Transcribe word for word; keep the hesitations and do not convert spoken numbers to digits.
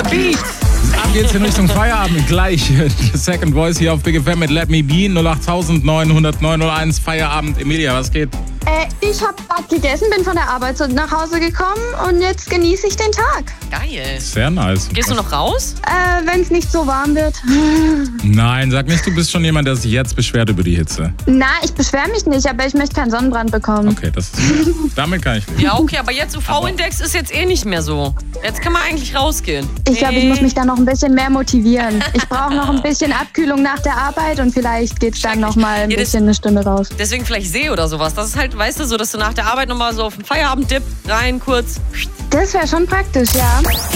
Beat. Ab geht's in Richtung Feierabend. Gleich Second Voice hier auf Big F M mit Let Me Be. null acht neun null null neun null eins Feierabend. Emilia, was geht? Äh, ich habe gerade gegessen, bin von der Arbeit so nach Hause gekommen und jetzt genieße ich den Tag. Geil. Sehr nice. Gehst du noch raus? Äh, wenn es nicht so warm wird. Nein, sag nicht, du bist schon jemand, der sich jetzt beschwert über die Hitze. Na, ich beschwere mich nicht, aber ich möchte keinen Sonnenbrand bekommen. Okay, das ist fair. Damit kann ich leben. Ja, okay, aber jetzt U V-Index ist jetzt eh nicht mehr so. Jetzt kann man eigentlich rausgehen. Ich glaube, ich muss mich da noch ein bisschen mehr motivieren. Ich brauche noch ein bisschen Abkühlung nach der Arbeit und vielleicht geht's dann noch mal ein Ja, das- bisschen eine Stunde raus. Deswegen vielleicht See oder sowas. Das ist halt, weißt du, so, dass du nach der Arbeit nochmal so auf den Feierabend-Dip rein kurz. Das wäre schon praktisch, ja.